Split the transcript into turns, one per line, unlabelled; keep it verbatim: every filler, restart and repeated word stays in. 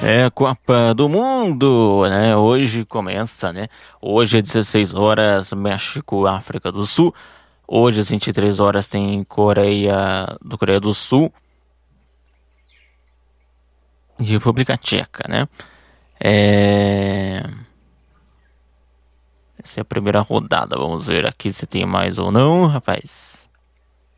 É Copa do Mundo, né? Hoje começa, né? Hoje às dezesseis horas, México, África do Sul. Hoje às vinte e três horas tem Coreia do Coreia do Sul e República Tcheca, né? É... Essa é a primeira rodada. Vamos ver aqui se tem mais ou não, rapaz.